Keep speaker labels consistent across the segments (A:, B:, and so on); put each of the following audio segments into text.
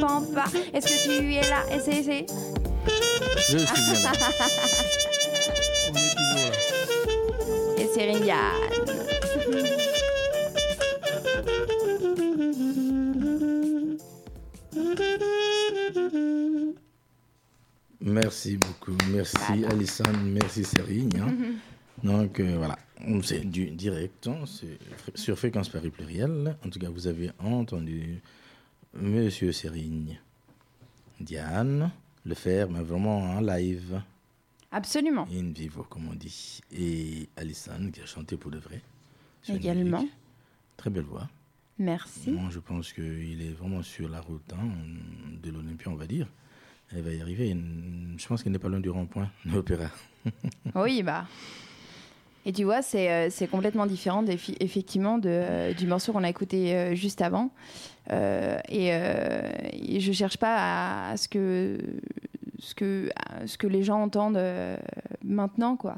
A: m'entends pas. Est-ce que tu es là? C'est...
B: Je suis bien là. On est toujours là.
A: Et c'est Ringan.
B: Merci beaucoup. Merci Alison. Merci Serigne. Donc voilà, c'est du direct, c'est sur Fréquence Paris Pluriel. En tout cas, vous avez entendu Monsieur Serigne, Diane le faire, mais vraiment en live.
A: Absolument.
B: In vivo, comme on dit. Et Alison qui a chanté pour de vrai.
A: Également.
B: Très belle voix.
A: Merci.
B: Moi, je pense qu'il est vraiment sur la route de l'Olympia, on va dire. Elle va y arriver. Je pense qu'elle n'est pas loin du rond-point de l'opéra.
A: Oui, bah. Et tu vois, c'est complètement différent effectivement du morceau qu'on a écouté juste avant. Et je cherche pas à ce que les gens entendent maintenant, quoi.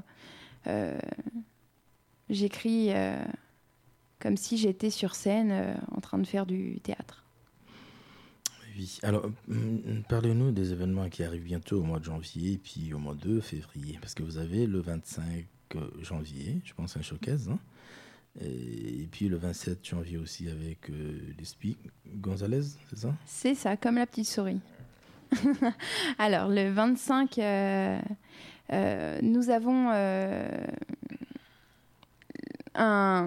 A: J'écris comme si j'étais sur scène en train de faire du théâtre.
B: Oui. Alors, parlez-nous des événements qui arrivent bientôt au mois de janvier et puis au mois de février. Parce que vous avez le 25 janvier, je pense, un showcase. Et puis le 27 janvier aussi avec Lespi Gonzalez, c'est ça? C'est
A: ça, comme la petite souris. Alors, le 25, nous avons un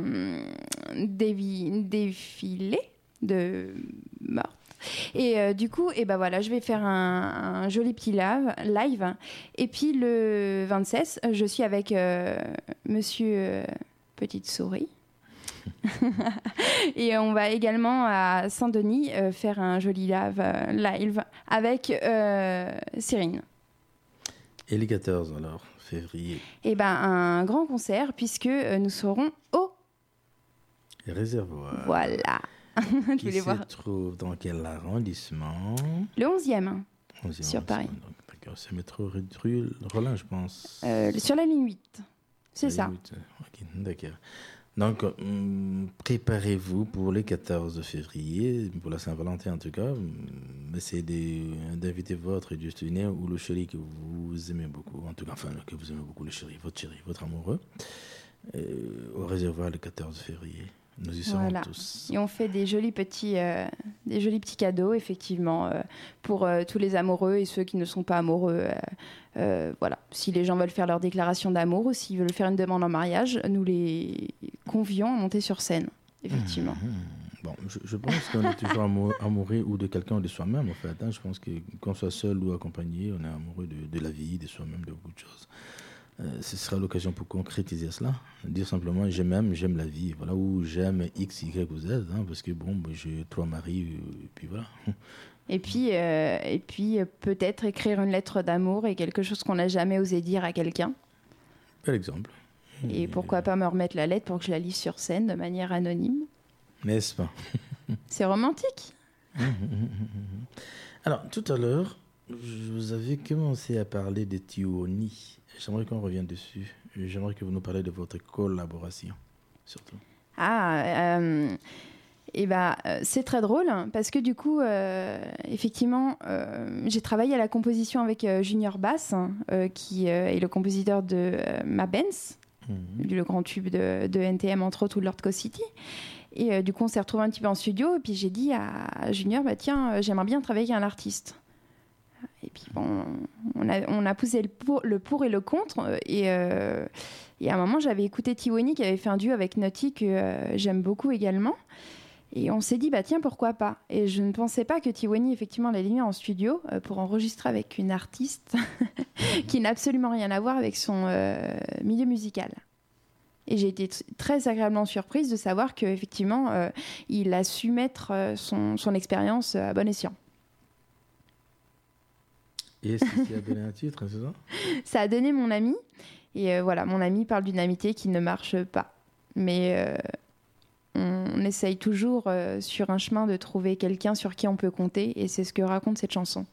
A: défilé de mortes. Et du coup, voilà, je vais faire un joli petit live. Et puis le 26, je suis avec Monsieur Petite Souris. Et on va également à Saint-Denis faire un joli live avec Cyrine.
B: Et les 14 alors, février?
A: Un grand concert puisque nous serons au
B: Réservoir.
A: Voilà.
B: Qui se trouve dans quel arrondissement?
A: Le 11e. Sur Paris.
B: Donc, d'accord, c'est métro rue Rollin, je pense.
A: Sur la ligne 8. C'est ça.
B: 8. Ok, d'accord. Donc, préparez-vous pour le 14 février, pour la Saint-Valentin en tout cas. Essayez d'inviter votre destiné ou le chéri que vous aimez beaucoup, en tout cas, enfin, que vous aimez beaucoup, le chéri, votre amoureux, au réservoir le 14 février. Nous y serons tous.
A: Et on fait des jolis petits cadeaux, effectivement, pour tous les amoureux et ceux qui ne sont pas amoureux. Voilà. Si les gens veulent faire leur déclaration d'amour ou s'ils veulent faire une demande en mariage, nous les convions à monter sur scène, effectivement.
B: Bon, je pense qu'on est toujours amoureux ou de quelqu'un ou de soi-même, en fait. Je pense que qu'on soit seul ou accompagné, on est amoureux de la vie, de soi-même, de beaucoup de choses. Ce sera l'occasion pour concrétiser cela. Dire simplement j'aime la vie, voilà, ou j'aime X, Y ou Z, parce que j'ai 3 maris, et puis voilà.
A: Et puis peut-être écrire une lettre d'amour et quelque chose qu'on n'a jamais osé dire à quelqu'un.
B: Bel exemple.
A: Et pourquoi pas me remettre la lettre pour que je la lise sur scène de manière anonyme.
B: N'est-ce pas?
A: C'est romantique.
B: Alors, tout à l'heure, vous avez commencé à parler de Tiwoni. J'aimerais qu'on revienne dessus. J'aimerais que vous nous parliez de votre collaboration, surtout.
A: C'est très drôle parce que du coup, effectivement, j'ai travaillé à la composition avec Junior Bass, qui est le compositeur de Ma Benz, le grand tube de NTM, entre autres, ou Lord Co City. Et du coup, on s'est retrouvés un petit peu en studio et puis j'ai dit à Junior, tiens, j'aimerais bien travailler avec un artiste. Et puis on a poussé le pour et le contre. Et à un moment, j'avais écouté Tiwoni qui avait fait un duo avec Naughty que j'aime beaucoup également. Et on s'est dit, tiens, pourquoi pas? Et je ne pensais pas que Tiwoni, effectivement, allait venir en studio pour enregistrer avec une artiste qui n'a absolument rien à voir avec son milieu musical. Et j'ai été très agréablement surprise de savoir qu'effectivement, il a su mettre son expérience à bon escient.
B: Et ça a donné un titre, c'est ça?
A: Ça a donné Mon Ami. Et voilà, Mon Ami parle d'une amitié qui ne marche pas. Mais on essaye toujours sur un chemin de trouver quelqu'un sur qui on peut compter. Et c'est ce que raconte cette chanson.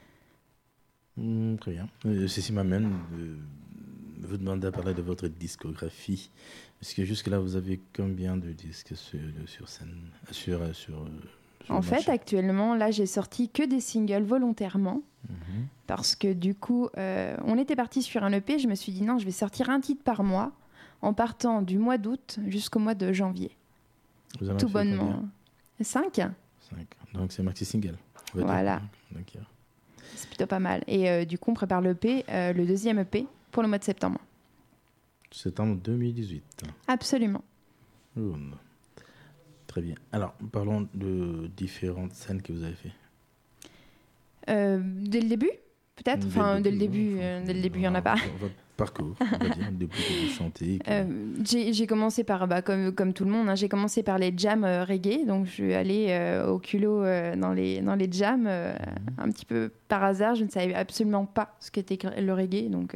B: Très bien. Ceci m'amène vous demander à parler de votre discographie. Est-ce que jusque-là, vous avez combien de disques sur scène, sur
A: En fait, actuellement, là, j'ai sorti que des singles volontairement. Parce que du coup, on était parti sur un EP. Je me suis dit non, je vais sortir un titre par mois en partant du mois d'août jusqu'au mois de janvier.
B: Vous en avez
A: Tout
B: fait
A: bonnement. 5.
B: 5. Donc c'est maxi single.
A: Voilà. C'est plutôt pas mal. Et du coup, on prépare l'EP, le deuxième EP pour le mois de septembre.
B: Septembre 2018.
A: Absolument.
B: Oh, très bien. Alors, parlons de différentes scènes que vous avez fait.
A: Dès le début, peut-être. Enfin, dès le début, il n'y en a pas.
B: Votre parcours, on va dire, depuis que vous chantez.
A: J'ai commencé par, comme tout le monde, hein, j'ai commencé par les jams reggae. Donc, je suis allée au culot dans les jams, un petit peu par hasard. Je ne savais absolument pas ce qu'était le reggae. Donc,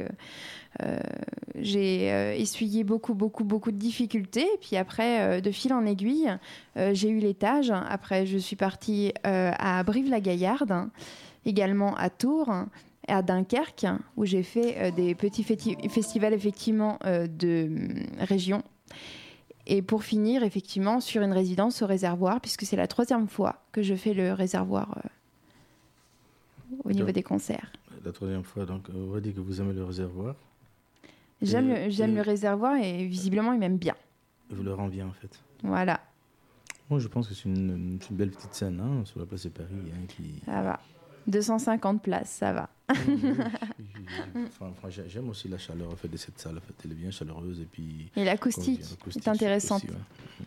A: j'ai essuyé beaucoup de difficultés. Puis après, de fil en aiguille, j'ai eu l'étage. Après, je suis partie à Brive-la-Gaillarde, également à Tours, à Dunkerque, où j'ai fait des petits festivals effectivement de région. Et pour finir, effectivement, sur une résidence au Réservoir, puisque c'est la 3e fois que je fais le Réservoir au niveau des concerts.
B: La 3e fois, donc on va dire que vous aimez le Réservoir.
A: J'aime le Réservoir et visiblement, il m'aime bien.
B: Vous le rend bien, en fait.
A: Voilà.
B: Moi, je pense que c'est une belle petite scène, hein, sur la place de Paris.
A: Ça va. 250 places, ça va.
B: J'aime aussi la chaleur en fait, de cette salle. En fait. Elle est bien chaleureuse. Et
A: l'acoustique est intéressante. Aussi,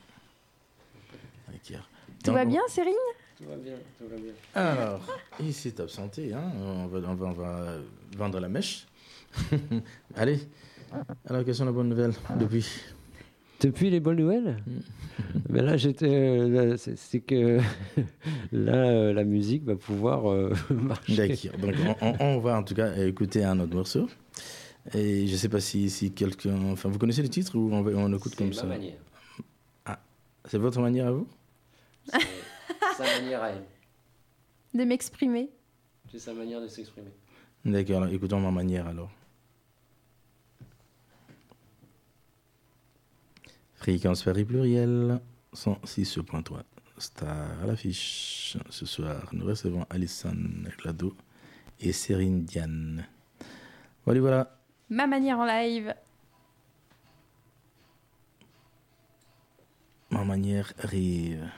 A: ouais. Tout va bien, Cérine ?
C: Tout va bien.
B: Alors, ici, top santé. Hein. On va vendre la mèche. Allez. Alors, quelles sont les bonnes nouvelles
C: depuis les bonnes nouvelles? Mais là, c'est que là, la musique va pouvoir marcher.
B: D'accord. Donc, on va en tout cas écouter un autre morceau. Et je ne sais pas si quelqu'un... Enfin, vous connaissez le titre ou on écoute comme ça?
C: C'est ma manière.
B: Ah, c'est votre manière à vous?
C: C'est sa manière à elle.
A: De m'exprimer.
C: C'est sa manière de s'exprimer.
B: D'accord. Alors, écoutons ma manière alors. Fréquence Paris pluriel, 106.3. Star à l'affiche. Ce soir, nous recevons Alison Glado et Cérine Diane. Voilà.
A: Ma manière en live.
B: Ma manière rire.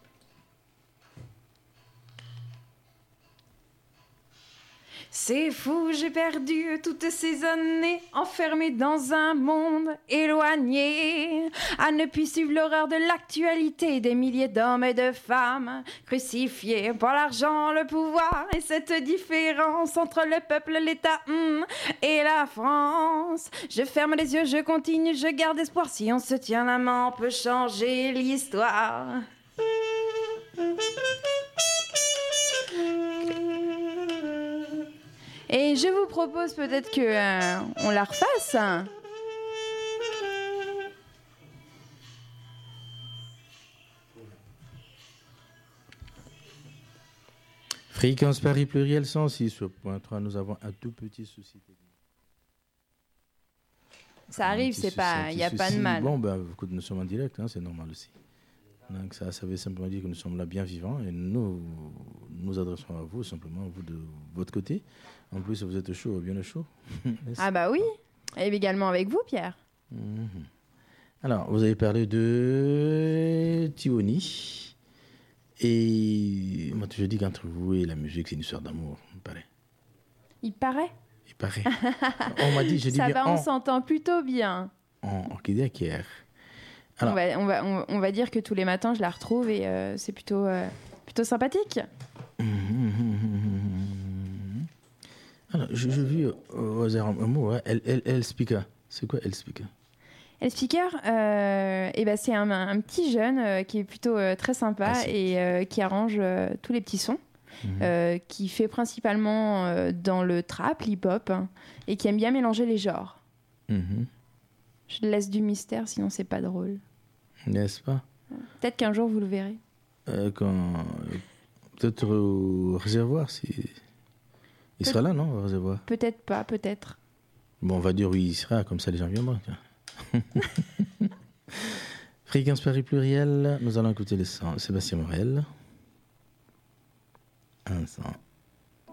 A: C'est fou, j'ai perdu toutes ces années enfermée dans un monde éloigné, à ne plus suivre l'horreur de l'actualité, des milliers d'hommes et de femmes crucifiés pour l'argent, le pouvoir et cette différence entre le peuple, l'État et la France. Je ferme les yeux, je continue, je garde espoir. Si on se tient la main, on peut changer l'histoire. Et je vous propose peut-être qu'on la refasse.
B: Fréquence Paris pluriel 106.3. Nous avons un tout petit souci.
A: Ça arrive, il n'y a pas de mal.
B: Bon, écoute, nous sommes en direct, hein, c'est normal aussi. Donc ça veut simplement dire que nous sommes là bien vivants et nous adressons à vous, simplement, vous de votre côté. En plus, vous êtes chaud, bien au chaud.
A: Ah bah oui, et également avec vous, Pierre.
B: Alors, vous avez parlé de Tioni. Et moi, je dis qu'entre vous et la musique, c'est une histoire d'amour, il paraît.
A: Il paraît.
B: On m'a dit, je dis
A: ça
B: bien.
A: Ça va, on s'entend plutôt bien.
B: Alors,
A: on va dire que tous les matins, je la retrouve et c'est plutôt sympathique.
B: Alors, j'ai vu au hasard un mot, El Speaker. C'est quoi El Speaker?
A: El Speaker, c'est un petit jeune qui est plutôt très sympa et qui arrange tous les petits sons, qui fait principalement dans le trap, l'hip-hop, et qui aime bien mélanger les genres. Je laisse du mystère, sinon c'est pas drôle.
B: N'est-ce pas?
A: Peut-être qu'un jour vous le verrez.
B: Peut-être au Réservoir, il sera là, non, au Réservoir?
A: Peut-être pas, peut-être.
B: Bon, on va dire oui, il sera, comme ça les gens viendront. Fréquence Paris pluriel, nous allons écouter Sébastien Morel. 100.